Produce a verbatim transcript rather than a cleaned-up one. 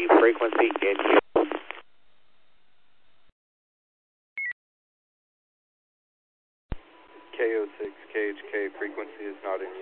frequency in use. K zero six K H K frequency is not in use.